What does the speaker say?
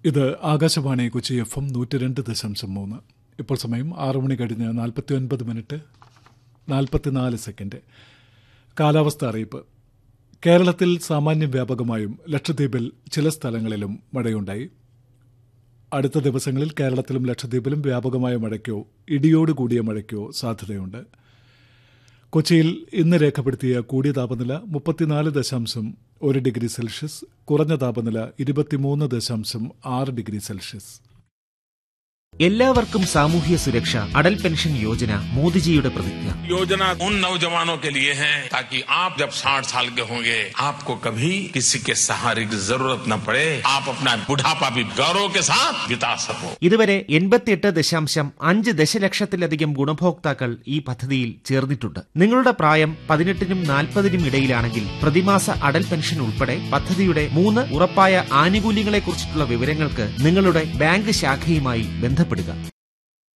ഇത് ആകാശവാണി കൊച്ചി FM 102.3. ഇപ്പോൾ സമയം 6 മണി കഴിഞ്ഞ് 49 മിനിറ്റ് 44 സെക്കൻഡ്. കാലാവസ്ഥ അറിയിപ്പ്. കേരളത്തിൽ സാമാന്യ വ്യാപകമായും ലക്ഷദ്വീപിൽ ചില സ്ഥലങ്ങളിലും മഴയുണ്ടായി. അടുത്ത ദിവസങ്ങളിൽ കേരളത്തിലും ലക്ഷദ്വീപിലും വ്യാപകമായ മഴയ്ക്കോ ഇടിയോടുകൂടിയ മഴയ്ക്കോ സാധ്യതയുണ്ട്. കൊച്ചിയിൽ ഇന്ന് രേഖപ്പെടുത്തിയ കൂടിയ താപനില 34.1 ഡിഗ്രി സെൽഷ്യസ്, കുറഞ്ഞ താപനില 23.6 ഡിഗ്രി സെൽഷ്യസ്. എല്ലാവർക്കും സാമൂഹ്യ സുരക്ഷ. അടൽ പെൻഷൻ യോജന മോദിജിയുടെ പ്രതിജ്ഞ. योजना उन नौजवानों के लिए है ताकि आप जब 60 साल के होंगे आपको कभी किसी के सहारे की जरूरत न पड़े, आप अपना बुढ़ापा भी गौरव के साथ बिता सको. ഇതുവരെ 88.5 ദശലക്ഷത്തിലധികം ഗുണഭോക്താക്കൾ ഈ പദ്ധതിയിൽ ചേർന്നിട്ടുണ്ട്. നിങ്ങളുടെ പ്രായം 18നും 40നും ഇടയിലാണെങ്കിൽ പ്രതിമാസ അടൽ പെൻഷൻ ഉൾപ്പെടെ പദ്ധതിയുടെ 3 ഉറപ്പായ ആനുകൂല്യങ്ങളെക്കുറിച്ചിട്ടുള്ള വിവരങ്ങൾക്ക് നിങ്ങളുടെ ബാങ്ക് ശാഖയുമായി ബന്ധപ്പെടുക.